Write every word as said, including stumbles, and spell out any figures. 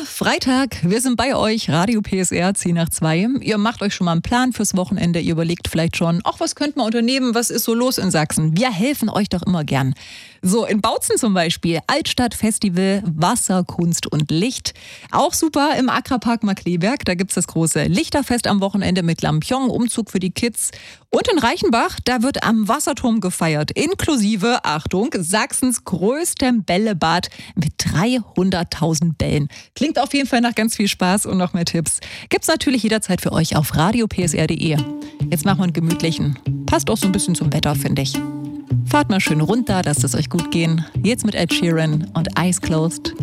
Freitag, wir sind bei euch, Radio P S R, zehn nach zwei. Ihr macht euch schon mal einen Plan fürs Wochenende, ihr überlegt vielleicht schon, ach, was könnt man unternehmen, was ist so los in Sachsen? Wir helfen euch doch immer gern. So, in Bautzen zum Beispiel, Altstadtfestival, Wasser, Kunst und Licht. Auch super im Akrapark Markkleeberg, da gibt's das große Lichterfest am Wochenende mit Lampion, Umzug für die Kids. Und in Reichenbach, da wird am Wasserturm gefeiert, inklusive, Achtung, Sachsens größtem Bällebad mit dreihunderttausend Bällen. Klingt auf jeden Fall nach ganz viel Spaß und noch mehr Tipps. Gibt's natürlich jederzeit für euch auf radio p s r punkt d e. Jetzt machen wir einen gemütlichen. Passt auch so ein bisschen zum Wetter, finde ich. Fahrt mal schön runter, lasst es euch gut gehen. Jetzt mit Ed Sheeran und Eyes Closed.